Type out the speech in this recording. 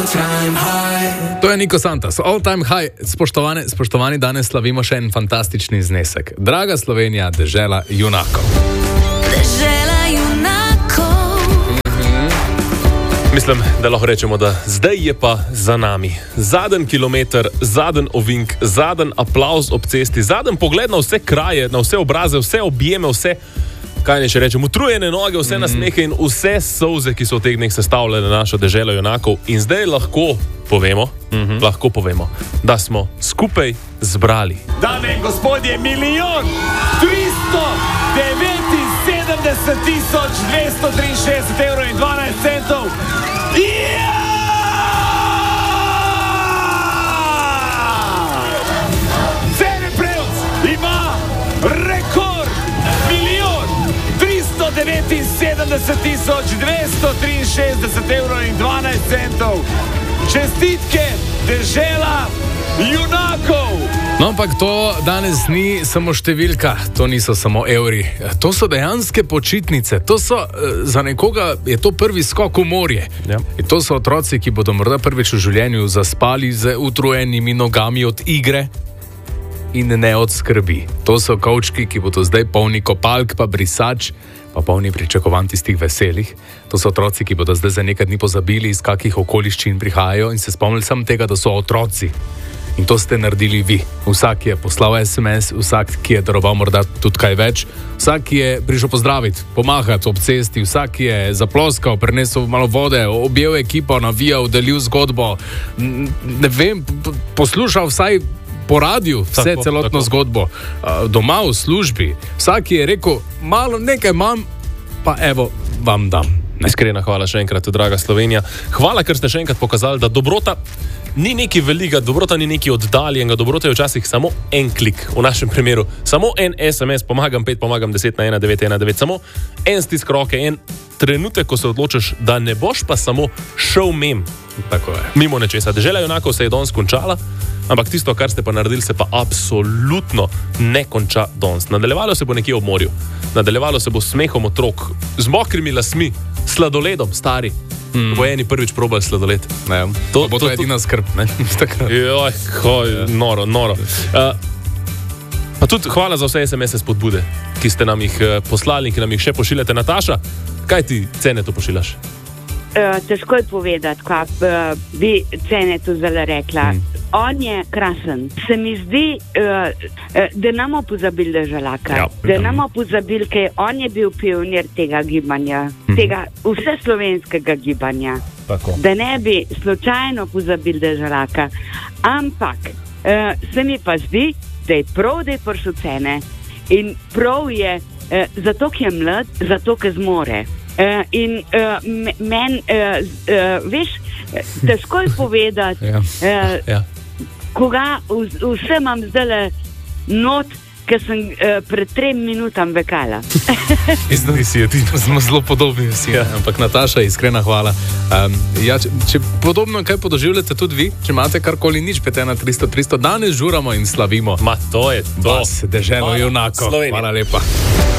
To je Niko Santos, all time high. Spoštovani, danes slavimo še en fantastični znesek. Draga Slovenija, dežela junakov. Dežela junakov. Mislim, da lahko rečemo, da zdaj je pa za nami. Zadnji kilometer, zadnji ovink, zadnji aplavz ob cesti, zadnji pogled na vse kraje, na vse obraze, vse objeme, vse, kaj ne še rečem, utrujene noge, vse nasmehe in vse solze, ki so v teh dneh sestavljene na našo deželo junakov. In zdaj lahko povemo, da smo skupaj zbrali. Dame in gospodje, 1.379.263 evrov in 12 centov. Cene Prevc ima rekord 1.379.263 evrov in 12 centov. Čestitke, dežela junakov! No, ampak to danes ni samo številka, to niso samo evri, to so dejanske počitnice, to so, za nekoga je to prvi skok v morje. Ja. In to so otroci, ki bodo morda prvič v življenju zaspali z utrujenimi nogami od igre in ne od skrbi. To so kovčki, ki bodo zdaj polni kopalk pa brisač, pa polni pričakovanj tistih veselih. To so otroci, ki bodo zdaj za nekaj dni pozabili, iz kakih okoliščin prihajajo in se spomnili samo tega, da so otroci. In to ste naredili vi. Vsak je poslal SMS, vsak, ki je daroval morda tudi kaj več, vsak je prišel pozdraviti, pomahati ob cesti, vsak je zaploskal, prinesel malo vode, objel ekipo, navijal, delil zgodbo, ne vem, poslušal vsaj po radiju vse celotno zgodbo, doma v službi. Vsak je rekel, malo nekaj imam, pa evo, vam dam. Iskrena hvala še enkrat, draga Slovenija. Hvala, ker ste še enkrat pokazali, da dobrota ni nekaj velikega, dobrota ni nekaj oddaljenega, dobrota je včasih samo en klik, v našem primeru, samo en SMS, pomagam 5, pomagam 10 na 1919, samo en stisk roke, en trenutek, ko se odločiš, da ne boš pa samo šel Tako je. mimo nečesa. Dežela junakov se je danes končala, ampak tisto, kar ste pa naredili, se pa absolutno ne konča danes. Nadaljevalo se bo nekje ob morju, nadaljevalo se bo s smehom otrok, z mokrimi lasmi, sladoledom, stari. Bo eni prvič probali sladoled. To bo to edina skrb, ne? Noro. Pa tudi hvala za vse SMS spodbude, ki ste nam jih poslali in ki nam jih še pošiljate. Nataša, kaj ti Cene to pošiljaš? Težko je povedati, kaj bi Cene to zdaj rekla. On je krasen. Se mi zdi, da namo pozabili deželaka. Da namo pozabili, ker on je bil pionir tega gibanja, tega vseslovenskega gibanja. Tako. Da ne bi slučajno pozabili deželaka. Ampak se mi pa zdi, da je prav, da je prišel Cene. In prav je, zato, ker je mlad, zato, ker zmore. Veš, težko je povedati, koga vse imam zdaj not, ker sem pred 3 minutami vekala. Smo zelo podobni vsi, ampak Nataša, iskrena hvala. Če podobno kaj podoživljate tudi vi, če imate karkoli nič, 51300, danes žuramo in slavimo. To je to. Vas, deželo junakov. Hvala lepa.